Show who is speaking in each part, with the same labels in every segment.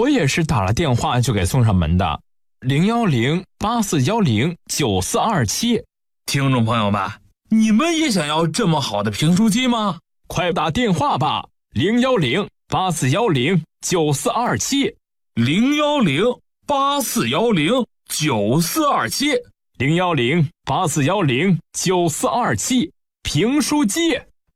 Speaker 1: 我也是打了电话就给送上门的，010-8410-9427。
Speaker 2: 听众朋友们，你们也想要这么好的评书机吗？
Speaker 1: 快打电话吧，010-8410-9427。
Speaker 2: 010-8410-9427。
Speaker 1: 010-8410-9427。评书机。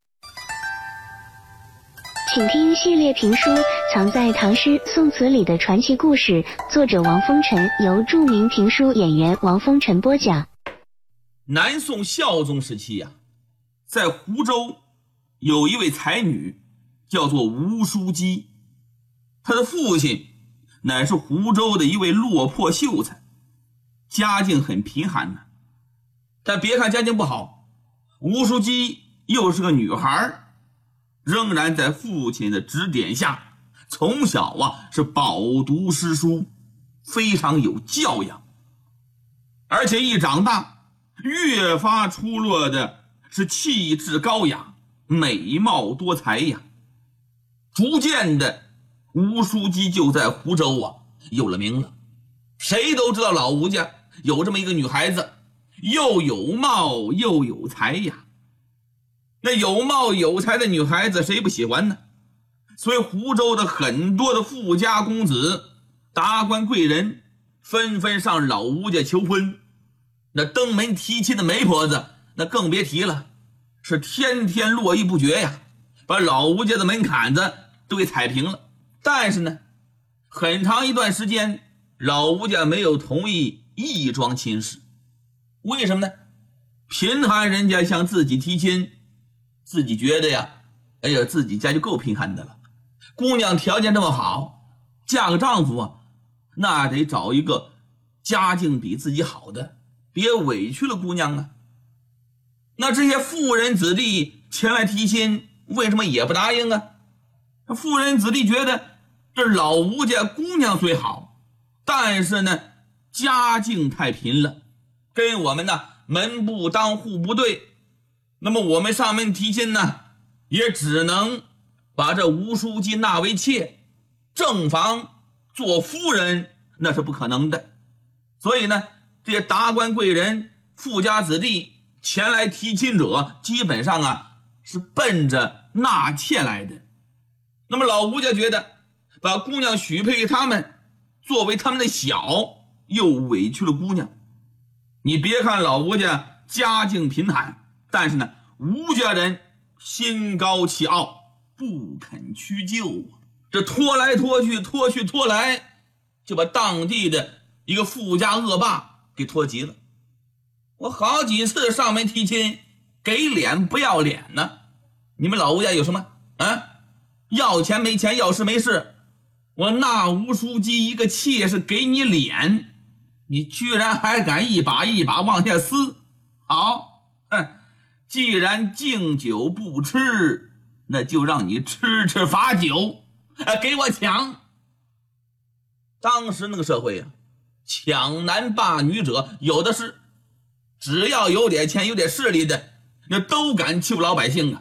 Speaker 3: 请听系列评书《藏在唐诗宋词里的传奇故事》，作者王风尘，由著名评书演员王风尘播讲。
Speaker 4: 南宋孝宗时期在湖州有一位才女，叫做吴淑姬。她的父亲乃是湖州的一位落魄秀才，家境很贫寒但别看家境不好，吴淑姬又是个女孩，仍然在父亲的指点下，从小是饱读诗书，非常有教养。而且一长大，越发出落的是气质高雅，美貌多才逐渐的，吴淑姬就在湖州有了名了。谁都知道老吴家有这么一个女孩子，又有貌又有才那有貌有才的女孩子谁不喜欢呢？所以湖州的很多的富家公子、达官贵人纷纷上老吴家求婚。那登门提亲的媒婆子那更别提了，是天天络绎不绝把老吴家的门槛子都给踩平了。但是呢，很长一段时间老吴家没有同意义庄亲事。为什么呢？贫寒人家向自己提亲，自己觉得自己家就够贫寒的了。姑娘条件这么好，嫁个丈夫那得找一个家境比自己好的，别委屈了姑娘那这些富人子弟前来提亲，为什么也不答应富人子弟觉得这老吴家姑娘虽好，但是呢家境太贫了，跟我们门不当户不对，那么我们上门提亲也只能把这吴淑姬纳为妾，正房做夫人那是不可能的。所以呢，这些达官贵人、富家子弟前来提亲者，基本上是奔着纳妾来的。那么老吴家觉得把姑娘许配给他们，作为他们的小，又委屈了姑娘。你别看老吴家家境贫寒，但是呢吴家人心高气傲，不肯屈就这拖来拖去，拖去拖来，就把当地的一个富家恶霸给拖急了。我好几次上门提亲，给脸不要脸你们老吴家有什么要钱没钱，要事没事，我纳吴淑姬一个妾是给你脸，你居然还敢一把一把往下撕。好，既然敬酒不吃，那就让你吃吃罚酒，给我抢。当时那个社会抢男霸女者有的是，只要有点钱有点势力的，那都敢欺负老百姓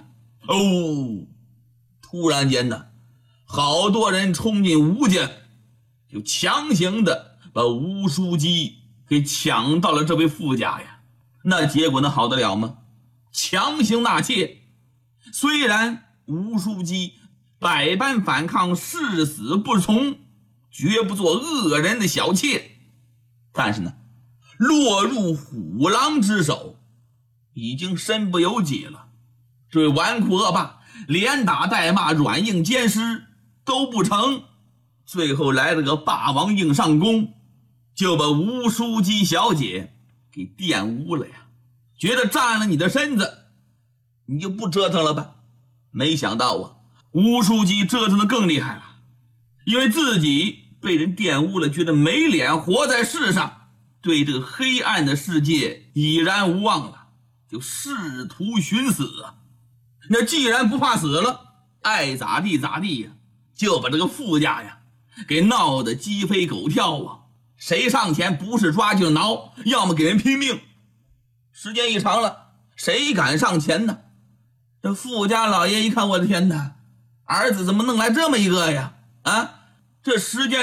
Speaker 4: 突然间好多人冲进吴家，就强行的把吴淑姬给抢到了这位富家那结果好得了吗？强行纳妾。虽然吴淑姬百般反抗，誓死不从，绝不做恶人的小妾，但是呢落入虎狼之手，已经身不由己了。这位纨绔恶霸连打带骂，软硬兼施都不成，最后来了个霸王硬上弓，就把吴淑姬小姐给玷污了觉得占了你的身子，你就不折腾了吧？没想到吴淑姬折腾的更厉害了，因为自己被人玷污了，觉得没脸活在世上，对这个黑暗的世界已然无望了，就试图寻死那既然不怕死了，爱咋地咋地就把这个富家给闹得鸡飞狗跳谁上前不是抓就是挠，要么给人拼命。时间一长了，谁敢上前呢？这富家老爷一看，我的天哪，儿子怎么弄来这么一个这时间